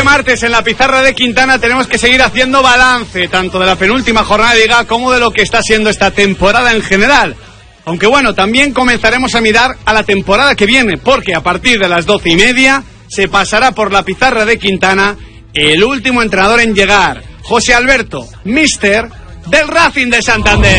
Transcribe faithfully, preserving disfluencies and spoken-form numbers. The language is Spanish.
Este martes en la pizarra de Quintana tenemos que seguir haciendo balance tanto de la penúltima jornada de Liga como de lo que está siendo esta temporada en general. Aunque bueno, también comenzaremos a mirar a la temporada que viene, porque a partir de las doce y media se pasará por la pizarra de Quintana el último entrenador en llegar, José Alberto, míster del Racing de Santander.